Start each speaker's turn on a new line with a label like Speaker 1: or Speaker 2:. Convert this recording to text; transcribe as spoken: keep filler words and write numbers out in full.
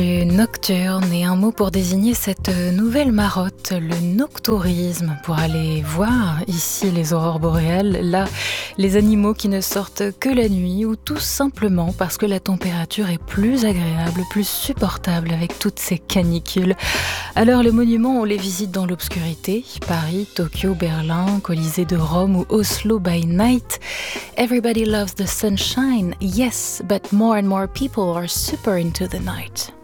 Speaker 1: Nocturne est un mot pour désigner cette nouvelle marotte, le noctourisme, pour aller voir ici les aurores boréales, là les animaux qui ne sortent que la nuit ou tout simplement parce que la température est plus agréable, plus supportable avec toutes ces canicules. Alors les monuments, on les visite dans l'obscurité, Paris, Tokyo, Berlin, Colisée de Rome ou Oslo by night. Everybody loves the sunshine, yes, but more and more people are super into the night.